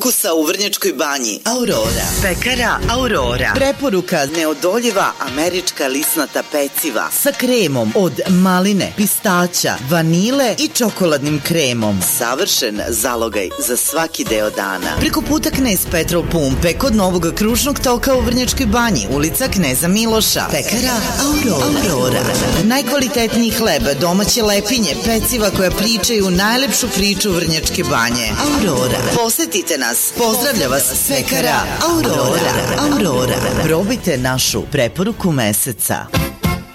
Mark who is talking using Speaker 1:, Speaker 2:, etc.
Speaker 1: Kusa u Vrnjačkoj Banji. Aurora. Pekara Aurora. Preporuka neodoljiva američka lisnata peciva sa kremom od maline, pistaća, vanile i čokoladnim kremom. Savršen zalogaj za svaki deo dana. Preko puta Knez Petrov Pumpe kod Novog kružnog toka u Vrnjačkoj Banji, ulica Kneza Miloša. Pekara Aurora. Najkvalitetniji hleb, domaće lepinje, peciva koja pričaju najlepšu priču Vrnjačke Banje. Aurora. Posetite nas. Pozdravlja vas Pekara Aurora. Probajte našu preporuku meseca.